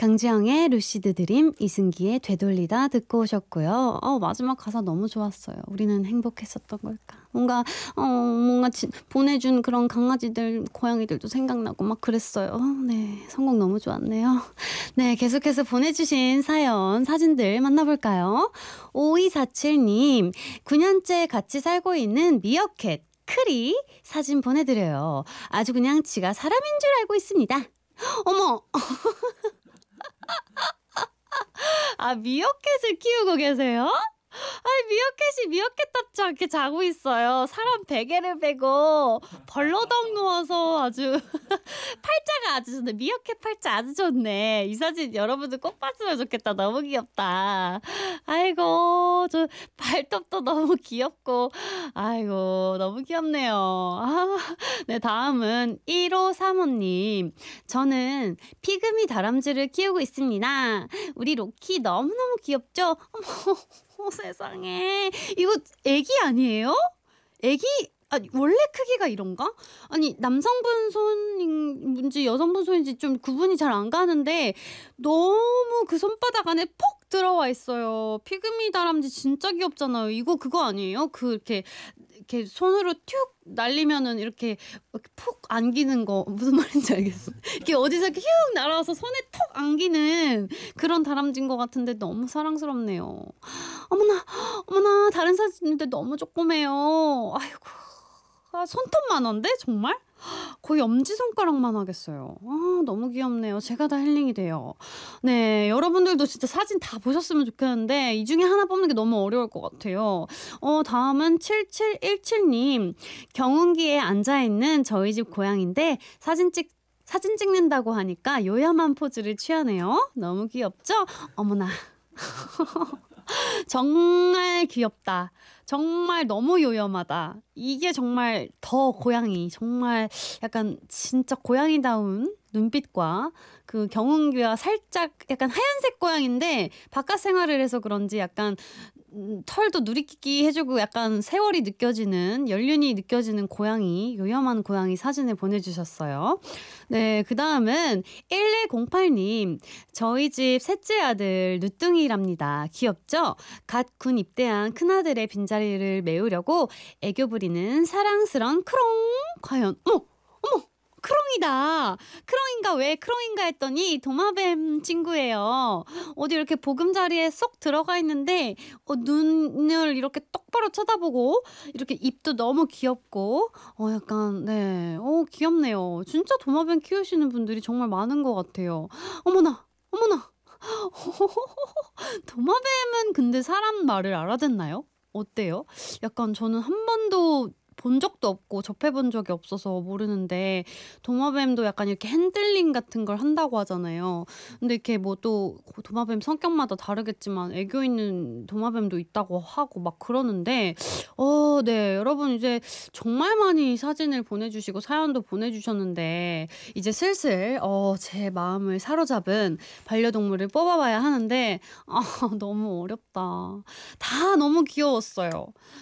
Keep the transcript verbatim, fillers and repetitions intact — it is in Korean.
강지영의 루시드 드림, 이승기의 되돌리다 듣고 오셨고요. 어, 마지막 가사 너무 좋았어요. 우리는 행복했었던 걸까? 뭔가 어 뭔가 지, 보내준 그런 강아지들, 고양이들도 생각나고 막 그랬어요. 네, 선곡 너무 좋았네요. 네, 계속해서 보내주신 사연, 사진들 만나볼까요? 오이사칠님, 구 년째 같이 살고 있는 미어캣 크리 사진 보내드려요. 아주 그냥 지가 사람인 줄 알고 있습니다. 어머, 아, 미어캣을 키우고 계세요? 아니, 미어캣이 미어캣답지 않게 자고 있어요. 사람 베개를 베고 벌러덩 누워서 아주 팔자가 아주 좋네. 미어캣 팔자 아주 좋네. 이 사진 여러분들 꼭 봤으면 좋겠다. 너무 귀엽다. 아이고, 저 발톱도 너무 귀엽고, 아이고, 너무 귀엽네요. 아, 네, 다음은 일오삼오님. 저는 피그미 다람쥐를 키우고 있습니다. 우리 로키 너무너무 귀엽죠? 어머, 어, 세상에. 이거 애기 아니에요? 애기, 아니, 원래 크기가 이런가? 아니, 남성분 손인지 여성분 손인지 좀 구분이 잘 안 가는데 너무 그 손바닥 안에 폭 들어와 있어요. 피그미 다람쥐 진짜 귀엽잖아요. 이거 그거 아니에요? 그 이렇게 이렇게 손으로 툭 날리면은 이렇게, 이렇게 푹 안기는 거 무슨 말인지 알겠어. 이렇게 어디서 이렇게 휙 날아와서 손에 툭 안기는 그런 다람쥐인 것 같은데 너무 사랑스럽네요. 어머나, 어머나, 다른 사진인데 너무 조그매요. 아이고, 아, 손톱만 한데 정말? 거의 엄지손가락만 하겠어요. 아, 너무 귀엽네요. 제가 다 힐링이 돼요. 네, 여러분들도 진짜 사진 다 보셨으면 좋겠는데 이 중에 하나 뽑는 게 너무 어려울 것 같아요. 어, 다음은 칠칠일칠님. 경운기에 앉아있는 저희 집 고양인데 사진 찍 사진 찍는다고 하니까 요염한 포즈를 취하네요. 너무 귀엽죠? 어머나. 정말 귀엽다. 정말 너무 요염하다. 이게 정말 더 고양이, 정말 약간 진짜 고양이다운 눈빛과 그 경운기와 살짝 약간 하얀색 고양인데 바깥 생활을 해서 그런지 약간 음, 털도 누리끼기 해주고 약간 세월이 느껴지는, 연륜이 느껴지는 고양이, 요염한 고양이 사진을 보내주셨어요. 네, 그 다음은 일일공팔님. 저희 집 셋째 아들 누뚱이랍니다. 귀엽죠? 갓 군 입대한 큰아들의 빈자리를 메우려고 애교 부리는 사랑스런 크롱. 과연 어머, 어머, 크롱이다. 크롱인가 왜 크롱인가 했더니 도마뱀 친구예요. 어디 이렇게 보금자리에 쏙 들어가 있는데 어, 눈을 이렇게 똑바로 쳐다보고 이렇게 입도 너무 귀엽고 어 약간 네, 어 귀엽네요. 진짜 도마뱀 키우시는 분들이 정말 많은 것 같아요. 어머나, 어머나. 도마뱀은 근데 사람 말을 알아듣나요? 어때요? 약간 저는 한 번도 본 적도 없고 접해본 적이 없어서 모르는데 도마뱀도 약간 이렇게 핸들링 같은 걸 한다고 하잖아요. 근데 이렇게 뭐 또 도마뱀 성격마다 다르겠지만 애교 있는 도마뱀도 있다고 하고 막 그러는데 어, 네, 여러분 이제 정말 많이 사진을 보내주시고 사연도 보내주셨는데 이제 슬슬 어, 제 마음을 사로잡은 반려동물을 뽑아봐야 하는데 아, 너무 어렵다. 다 너무 귀여웠어요.